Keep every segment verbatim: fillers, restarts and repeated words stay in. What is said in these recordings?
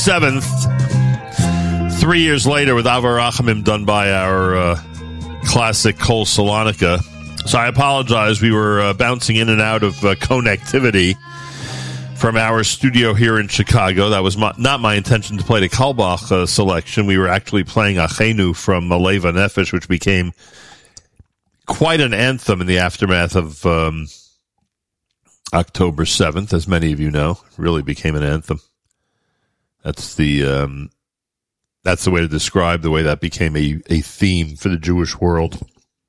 seventh, three years later with Ava Rachamim done by our uh, classic Kol Salonika. So I apologize. We were uh, bouncing in and out of uh, connectivity from our studio here in Chicago. That was my, not my intention to play the Kalbach uh, selection. We were actually playing Achenu from Maleva Nefesh, which became quite an anthem in the aftermath of um, October seventh, as many of you know. It really became an anthem. That's the um, that's the way to describe the way that became a, a theme for the Jewish world.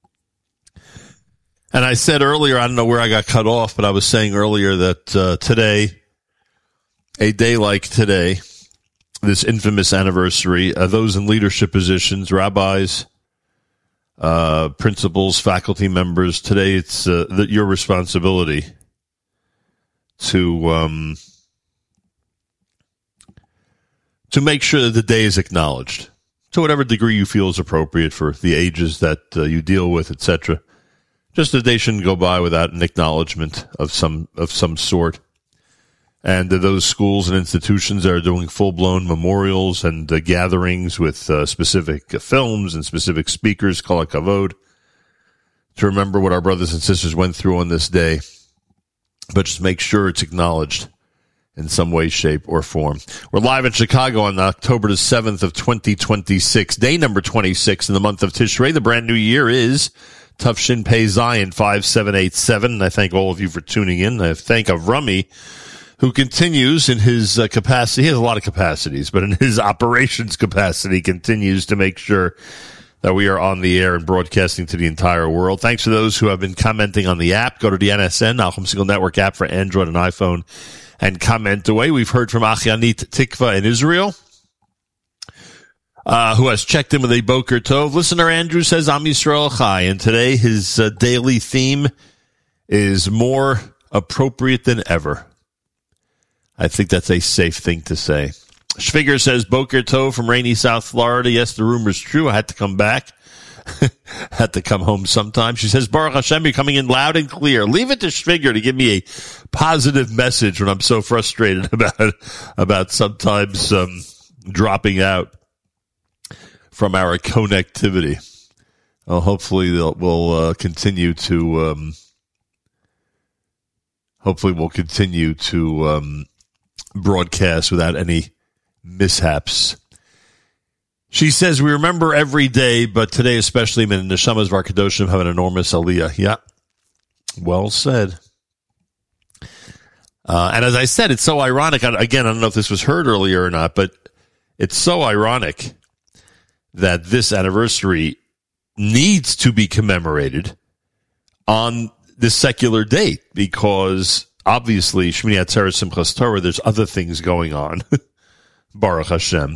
And I said earlier, I don't know where I got cut off, but I was saying earlier that uh, today, a day like today, this infamous anniversary, uh, those in leadership positions, rabbis, uh, principals, faculty members, today it's uh, the, your responsibility to um, to make sure that the day is acknowledged to whatever degree you feel is appropriate for the ages that uh, you deal with, et cetera. Just a day shouldn't go by without an acknowledgement of some of some sort. And uh, those schools and institutions that are doing full-blown memorials and uh, gatherings with uh, specific uh, films and specific speakers, kol hakavod, to remember what our brothers and sisters went through on this day. But just make sure it's acknowledged in some way, shape, or form. We're live in Chicago on October the seventh of twenty twenty-six, day number twenty-six in the month of Tishrei. The brand new year is Tufshin Pei Zion five seven eight seven, and I thank all of you for tuning in. I thank Avrami, who continues in his uh, capacity. He has a lot of capacities, but in his operations capacity, continues to make sure that we are on the air and broadcasting to the entire world. Thanks to those who have been commenting on the app. Go to the N S N, Nachum Segal Network app for Android and iPhone, and comment away. We've heard from Achyanit Tikva in Israel, Uh, who has checked in with a Boker Tov. Listener Andrew says, Am Yisrael Chai, and today his uh, daily theme is more appropriate than ever. I think that's a safe thing to say. Schwiger says, Boker Tov from rainy South Florida. Yes, the rumor's true. I had to come back. had to come home sometime. She says, Baruch Hashem, you're coming in loud and clear. Leave it to Schwiger to give me a positive message when I'm so frustrated about, about sometimes um, dropping out from our connectivity. Well, hopefully they'll, we'll uh, continue to. Um, hopefully we'll continue to um, broadcast without any mishaps. She says we remember every day, but today especially, the neshamas of our kadoshim have an enormous aliyah. Yeah, well said. Uh, and as I said, it's so ironic. Again, I don't know if this was heard earlier or not, but it's so ironic that this anniversary needs to be commemorated on this secular date, because obviously Shmini Atzeres Simchas Torah, there's other things going on, Baruch Hashem.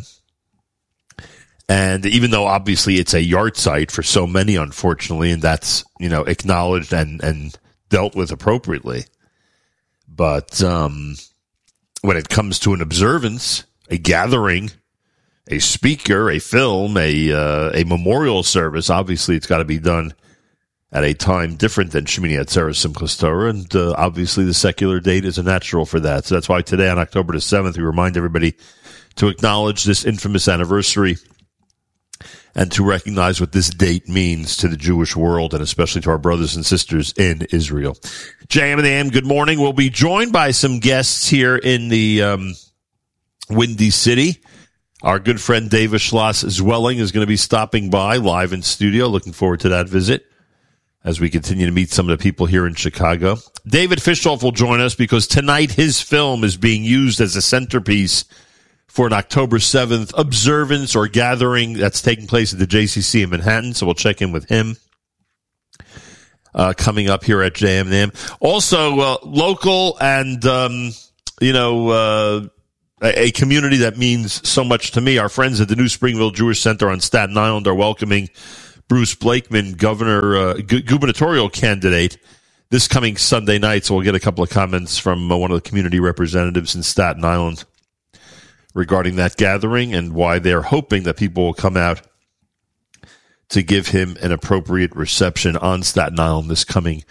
And even though obviously it's a yard site for so many, unfortunately, and that's, you know, acknowledged and, and dealt with appropriately. But um, when it comes to an observance, a gathering, a speaker, a film, a uh, a memorial service, obviously it's got to be done at a time different than Shemini Atzeres Simchas Torah, and uh, obviously the secular date is a natural for that. So that's why today on October the seventh, we remind everybody to acknowledge this infamous anniversary and to recognize what this date means to the Jewish world and especially to our brothers and sisters in Israel. J M and the A M, good morning. We'll be joined by some guests here in the um, Windy City. Our good friend David Schloss Zwelling is going to be stopping by live in studio. Looking forward to that visit as we continue to meet some of the people here in Chicago. David Fishoff will join us because tonight his film is being used as a centerpiece for an October seventh observance or gathering that's taking place at the J C C in Manhattan. So we'll check in with him uh, coming up here at J M and M. Also, uh, local and, um, you know, uh, a community that means so much to me. Our friends at the New Springville Jewish Center on Staten Island are welcoming Bruce Blakeman, governor, uh, gu- gubernatorial candidate, this coming Sunday night. So we'll get a couple of comments from uh, one of the community representatives in Staten Island regarding that gathering and why they're hoping that people will come out to give him an appropriate reception on Staten Island this coming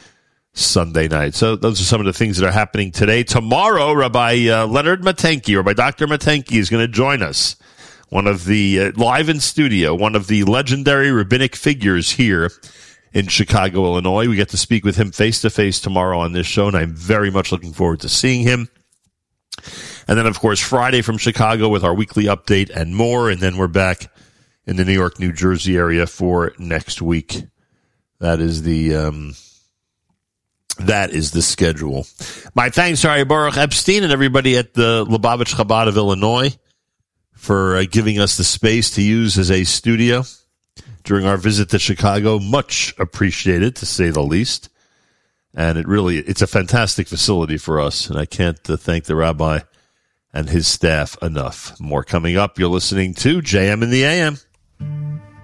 Sunday night. So those are some of the things that are happening today. Tomorrow, Rabbi uh, Leonard Matenki, Rabbi Doctor Matenki is going to join us. One of the, uh, live in studio, one of the legendary rabbinic figures here in Chicago, Illinois. We get to speak with him face-to-face tomorrow on this show, and I'm very much looking forward to seeing him. And then, of course, Friday from Chicago with our weekly update and more, and then we're back in the New York, New Jersey area for next week. That is the... Um, That is the schedule. My thanks to Ari Baruch Epstein and everybody at the Lubavitch Chabad of Illinois for uh, giving us the space to use as a studio during our visit to Chicago. Much appreciated, to say the least. And it really, it's a fantastic facility for us, and I can't uh, thank the rabbi and his staff enough. More coming up. You're listening to J M in the A M.